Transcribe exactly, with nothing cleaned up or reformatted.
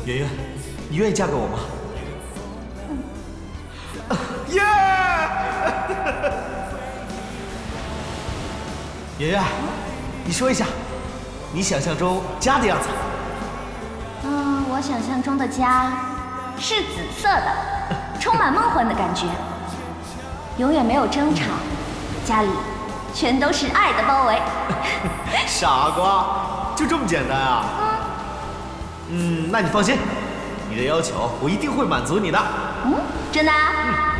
圆圆，你愿意嫁给我吗？耶！圆圆，你说一下，你想象中家的样子。 嗯，我想象中的家是紫色的，充满梦幻的感觉，永远没有争吵，家里全都是爱的包围。 傻瓜，就这么简单啊？嗯，那你放心，你的要求我一定会满足你的。 嗯，真的啊？